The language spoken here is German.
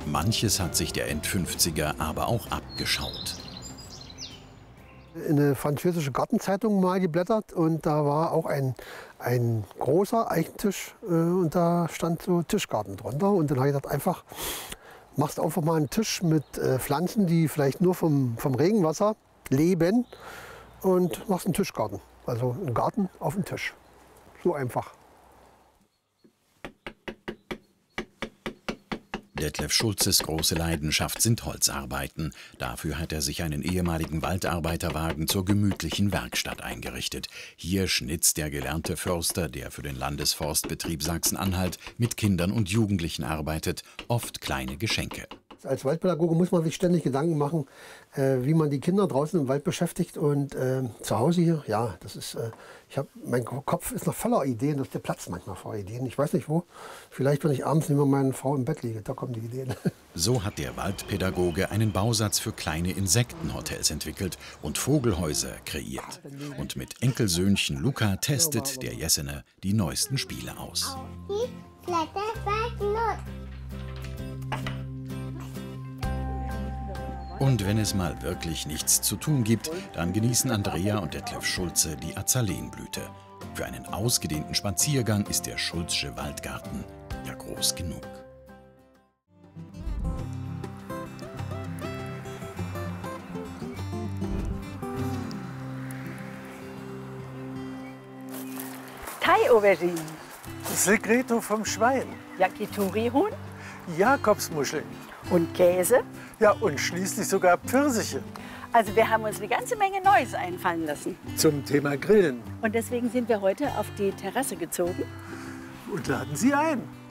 Manches hat sich der End-50er aber auch abgeschaut. In eine französische Gartenzeitung mal geblättert und da war auch ein großer Eichentisch und da stand so Tischgarten drunter. Und dann habe ich gedacht, machst einfach mal einen Tisch mit Pflanzen, die vielleicht nur vom Regenwasser leben und machst einen Tischgarten. Also einen Garten auf dem Tisch. So einfach. Detlef Schulzes große Leidenschaft sind Holzarbeiten. Dafür hat er sich einen ehemaligen Waldarbeiterwagen zur gemütlichen Werkstatt eingerichtet. Hier schnitzt der gelernte Förster, der für den Landesforstbetrieb Sachsen-Anhalt mit Kindern und Jugendlichen arbeitet, oft kleine Geschenke. Als Waldpädagoge muss man sich ständig Gedanken machen, wie man die Kinder draußen im Wald beschäftigt. Und zu Hause hier, ja, das ist, mein Kopf ist noch voller Ideen, das ist der Platz manchmal vor Ideen. Ich weiß nicht wo, vielleicht wenn ich abends neben meiner Frau im Bett liege, da kommen die Ideen. So hat der Waldpädagoge einen Bausatz für kleine Insektenhotels entwickelt und Vogelhäuser kreiert. Und mit Enkelsöhnchen Luca testet der Jessener die neuesten Spiele aus. Und wenn es mal wirklich nichts zu tun gibt, dann genießen Andrea und Detlef Schulze die Azalenblüte. Für einen ausgedehnten Spaziergang ist der Schulzsche Waldgarten ja groß genug. Thai-Auberginen, Segreto vom Schwein, Yakitori-Huhn Jakobsmuscheln, und Käse. ja und schließlich sogar Pfirsiche. Also wir haben uns eine ganze Menge Neues einfallen lassen. Zum Thema Grillen. Und deswegen sind wir heute auf die Terrasse gezogen. Und laden Sie ein.